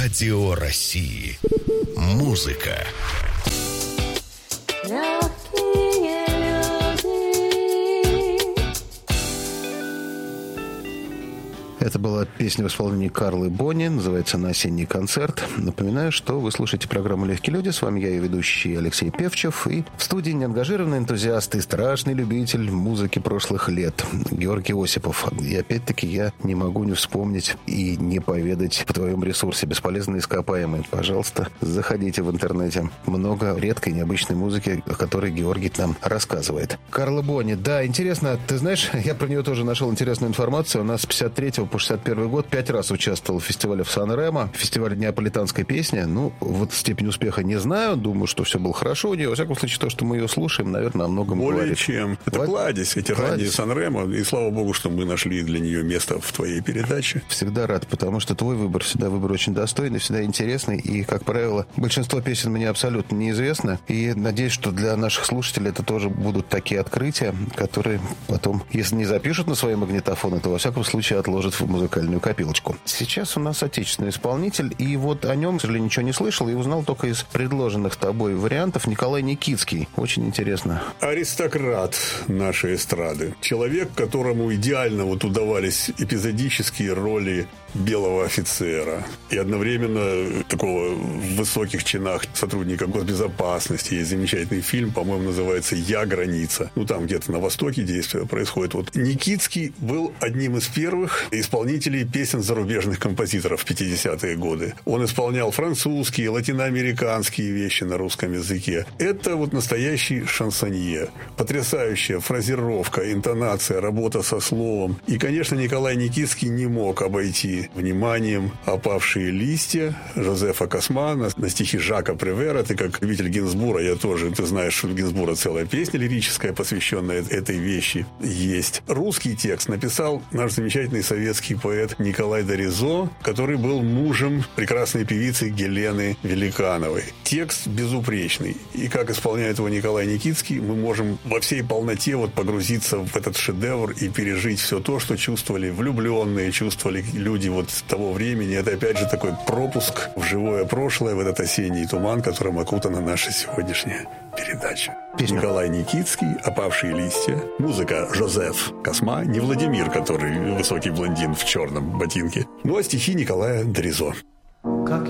Радио России. Музыка. Это была песня в исполнении Карлы Бонни, называется она «Осенний концерт». Напоминаю, что вы слушаете программу «Легкие люди». С вами я, ее ведущий Алексей Певчев. И в студии неангажированный энтузиаст и страшный любитель музыки прошлых лет Георгий Осипов. И опять-таки я не могу не вспомнить и не поведать в твоем ресурсе «Бесполезные ископаемые». Пожалуйста, заходите в интернете. Много редкой, необычной музыки, о которой Георгий нам рассказывает. Карла Бонни. Да, интересно. Ты знаешь, я про нее тоже нашел интересную информацию. У нас с 53 по 61 год 5 раз участвовал в фестивале в Сан-Ремо, фестивале неаполитанской песни. Ну, вот степень успеха не знаю. Думаю, что все было хорошо у нее. Во всяком случае, то, что мы ее слушаем, наверное, о многом более говорит. чем. Это кладезь, эти ранние Сан-Ремо. И слава богу, что мы нашли для нее место в твоей передаче. Всегда рад, потому что твой выбор всегда выбор очень достойный, всегда интересный. И, как правило, большинство песен мне абсолютно неизвестно. И надеюсь, что для наших слушателей это тоже будут такие открытия, которые потом, если не запишут на свои магнитофоны, то, во всяком случае, отложат в музыкальную копилочку. Сейчас у нас отечественный исполнитель, и вот о нем, к сожалению, ничего не слышал, и узнал только из предложенных тобой вариантов. Николай Никитский. Очень интересно. Аристократ нашей эстрады. Человек, которому идеально вот удавались эпизодические роли белого офицера и одновременно такого в высоких чинах сотрудника госбезопасности. Есть замечательный фильм, по-моему, называется «Я граница». Ну, там где-то на востоке действие происходит. Вот Никитский был одним из первых исполнителей песен зарубежных композиторов в 50-е годы. Он исполнял французские, латиноамериканские вещи на русском языке. Это вот настоящий шансонье. Потрясающая фразировка, интонация, работа со словом. И, конечно, Николай Никитский не мог обойти вниманием «Опавшие листья» Жозефа Косма на стихи Жака Превера. Ты как любитель Гинзбура, я тоже, ты знаешь, что у Гинзбура целая песня лирическая, посвященная этой вещи, есть. Русский текст написал наш замечательный советский поэт Николай Доризо, который был мужем прекрасной певицы Гелены Великановой. Текст безупречный. И как исполняет его Николай Никитский, мы можем во всей полноте вот погрузиться в этот шедевр и пережить все то, что чувствовали влюбленные, чувствовали люди вот с того времени. Это, опять же, такой пропуск в живое прошлое, в этот осенний туман, которым окутана наша сегодняшняя передача. Песня. Николай Никитский, «Опавшие листья». Музыка Жозеф Косма, не Владимир, который высокий блондин в черном ботинке. Ну, а стихи Николая Доризо.